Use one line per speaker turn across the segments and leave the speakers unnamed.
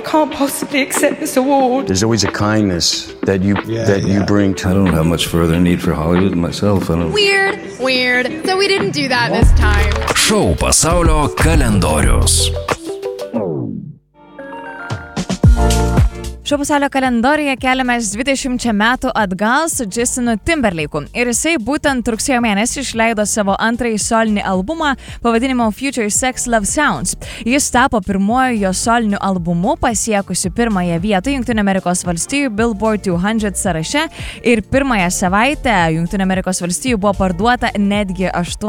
can't possibly accept this award.
There's always a kindness that you bring to.
I don't have much further need for Hollywood myself.
Weird. So we didn't do that this time.
Šou pasaulio kalendorius.
Šio pasaulio kalendoriuje keliamės 20 metų atgal su Justinu Timberlake'u. Ir jisai būtent rugsėjo mėnesį išleido savo antrąjį solinį albumą pavadinimu Future Sex Love Sounds. Jis tapo pirmuoju jo soliniu albumu pasiekusiu pirmąją vietą Jungtinių Amerikos valstijų Billboard 200 sąraše ir pirmąją savaitę Jungtinių Amerikos valstijų buvo parduota netgi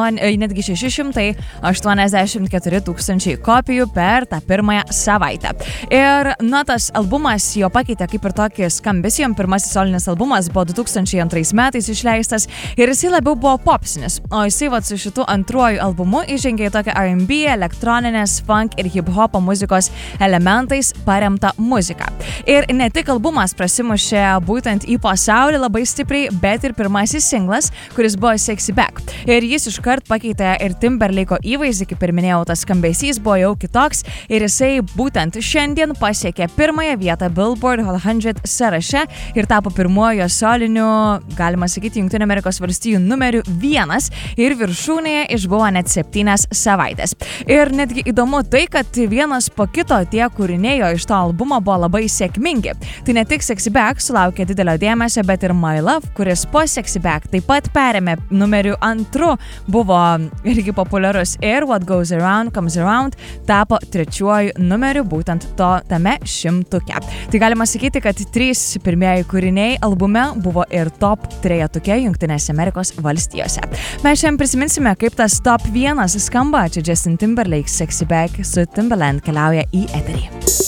684 tūkstančiai kopijų per tą pirmąją savaitę. Ir tas albumas jo pakeitė kaip ir tokį skambesį. Pirmasis solinis albumas buvo 2002 metais išleistas ir jisai labiau buvo popsinis, o jisai su šitu antruoju albumu įžengė į tokią R&B, elektroninės, funk ir hip-hopo muzikos elementais paremtą muziką. Ir ne tik albumas prasimušė būtent į pasaulį labai stipriai, bet ir pirmasis singlas, kuris buvo Sexy Back. Ir jis iškart pakeitė ir Timberlake'o įvaizdį, kaip ir minėjau, tas skambesys buvo jau kitoks ir jisai būtent šiandien pasiekė pirmąją vietą Billboard 100 sąraše ir tapo pirmuoju soliniu, galima sakyti, Jungtinių Amerikos valstijų numeriu 1 ir viršūnėje išbuvo net 7 savaitės. Ir netgi įdomu tai, kad vienas po kito tie kūriniai iš to albumo buvo labai sėkmingi. Tai ne tik Sexy Back sulaukė didelio dėmesio, bet ir My Love, kuris po Sexy Back taip pat perėmė numeriu 2, buvo irgi populiarus ir What Goes Around Comes Around tapo 3 numeriu būtent tame 100-tuke. Tai galima sakyti, kad 3 pirmieji kūriniai albume buvo ir top 3-tuke Jungtinėse Amerikos valstijose. Mes šiandien prisiminsime, kaip tas top 1 skamba. Čia Justin Timberlake Sexy Back su Timbaland keliauja į eterį.